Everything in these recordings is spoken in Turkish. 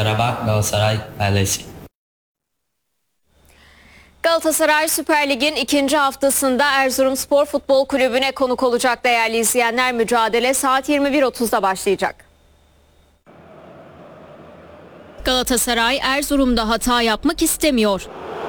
Karabağ Galatasaray ailesi. Galatasaray Süper Lig'in ikinci haftasında Erzurumspor Futbol Kulübü'ne konuk olacak değerli izleyenler. Mücadele saat 21.30'da başlayacak. Galatasaray Erzurum'da hata yapmak istemiyor.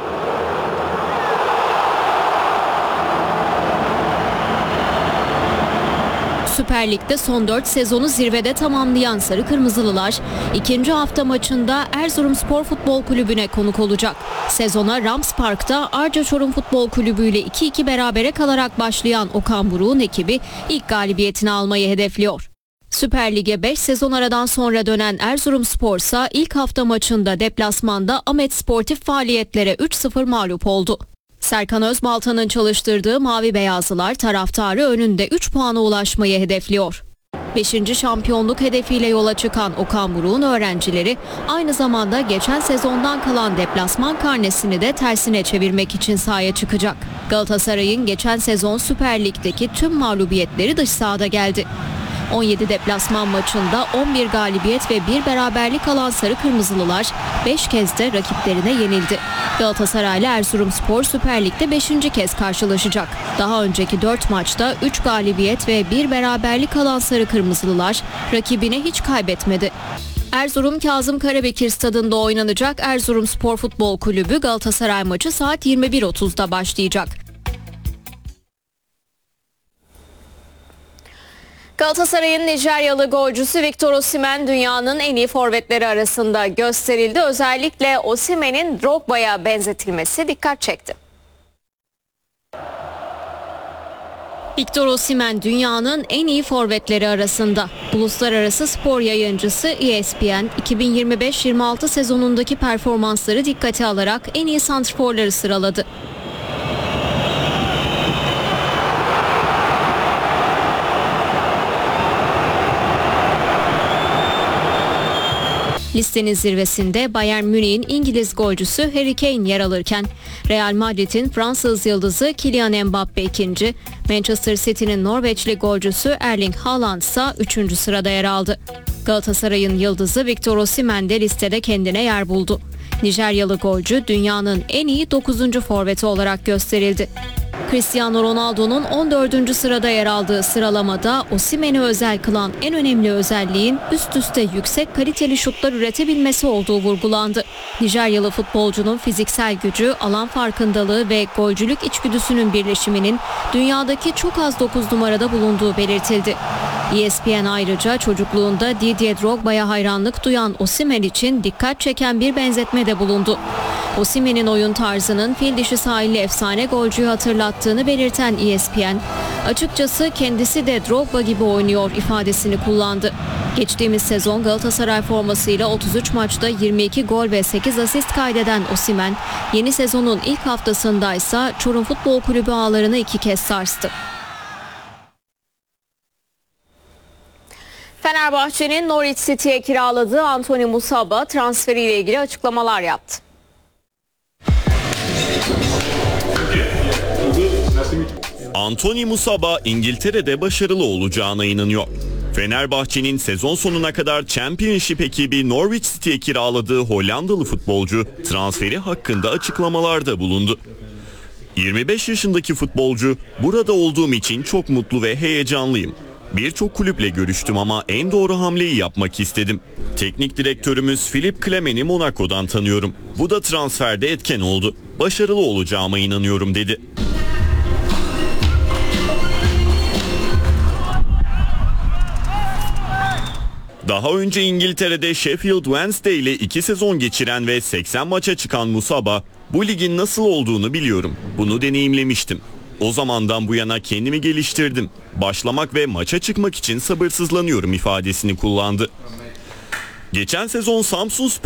Süper Lig'de son 4 sezonu zirvede tamamlayan Sarı Kırmızılılar ikinci hafta maçında Erzurumspor Futbol Kulübü'ne konuk olacak. Sezona Rams Park'ta Arca Çorum Futbol Kulübü ile 2-2 berabere kalarak başlayan Okan Buruk'un ekibi ilk galibiyetini almayı hedefliyor. Süper Lig'e 5 sezon aradan sonra dönen Erzurumspor ise ilk hafta maçında deplasmanda Ahmet Sportif faaliyetlere 3-0 mağlup oldu. Serkan Özbalta'nın çalıştırdığı Mavi Beyazlılar taraftarı önünde 3 puana ulaşmayı hedefliyor. 5. şampiyonluk hedefiyle yola çıkan Okan Buruk'un öğrencileri aynı zamanda geçen sezondan kalan deplasman karnesini de tersine çevirmek için sahaya çıkacak. Galatasaray'ın geçen sezon Süper Lig'deki tüm mağlubiyetleri dış sahada geldi. 17 deplasman maçında 11 galibiyet ve 1 beraberlik alan Sarı Kırmızılılar 5 kez de rakiplerine yenildi. Galatasaray ile Erzurumspor Süper Lig'de 5. kez karşılaşacak. Daha önceki 4 maçta 3 galibiyet ve 1 beraberlik alan Sarı Kırmızılılar rakibine hiç kaybetmedi. Erzurum Kazım Karabekir stadında oynanacak Erzurumspor Futbol Kulübü Galatasaray maçı saat 21.30'da başlayacak. Galatasaray'ın Nijeryalı golcüsü Victor Osimhen dünyanın en iyi forvetleri arasında gösterildi. Özellikle Osimhen'in Drogba'ya benzetilmesi dikkat çekti. Victor Osimhen dünyanın en iyi forvetleri arasında. Uluslararası spor yayıncısı ESPN 2025-26 sezonundaki performansları dikkate alarak en iyi santrforları sıraladı. Listenin zirvesinde Bayern Münih'in İngiliz golcüsü Harry Kane yer alırken Real Madrid'in Fransız yıldızı Kylian Mbappe ikinci, Manchester City'nin Norveçli golcüsü Erling Haaland ise 3. sırada yer aldı. Galatasaray'ın yıldızı Victor Osimhen de listede kendine yer buldu. Nijeryalı golcü dünyanın en iyi 9. forveti olarak gösterildi. Cristiano Ronaldo'nun 14. sırada yer aldığı sıralamada Osimhen'i özel kılan en önemli özelliğin üst üste yüksek kaliteli şutlar üretebilmesi olduğu vurgulandı. Nijeryalı futbolcunun fiziksel gücü, alan farkındalığı ve golcülük içgüdüsünün birleşiminin dünyadaki çok az 9 numarada bulunduğu belirtildi. ESPN ayrıca çocukluğunda Didier Drogba'ya hayranlık duyan Osimhen için dikkat çeken bir benzetmede bulundu. Osimhen'in oyun tarzının fil dişi sahilli efsane golcüyü hatırlattığını belirten ESPN, açıkçası kendisi de Drogba gibi oynuyor ifadesini kullandı. Geçtiğimiz sezon Galatasaray formasıyla 33 maçta 22 gol ve 8 asist kaydeden Osimhen, yeni sezonun ilk haftasındaysa Çorum Futbol Kulübü ağlarını 2 kez sarstı. Fenerbahçe'nin Norwich City'ye kiraladığı Anthony Musaba transferiyle ilgili açıklamalar yaptı. Anthony Musaba İngiltere'de başarılı olacağına inanıyor. Fenerbahçe'nin sezon sonuna kadar Championship ekibi Norwich City'ye kiraladığı Hollandalı futbolcu transferi hakkında açıklamalarda bulundu. 25 yaşındaki futbolcu, "Burada olduğum için çok mutlu ve heyecanlıyım. Birçok kulüple görüştüm ama en doğru hamleyi yapmak istedim. Teknik direktörümüz Philippe Clement'i Monaco'dan tanıyorum. Bu da transferde etken oldu. Başarılı olacağıma inanıyorum," dedi. Daha önce İngiltere'de Sheffield Wednesday ile 2 sezon geçiren ve 80 maça çıkan Musaba, "Bu ligin nasıl olduğunu biliyorum. Bunu deneyimlemiştim. O zamandan bu yana kendimi geliştirdim. Başlamak ve maça çıkmak için sabırsızlanıyorum," ifadesini kullandı. Geçen sezon Samsunspor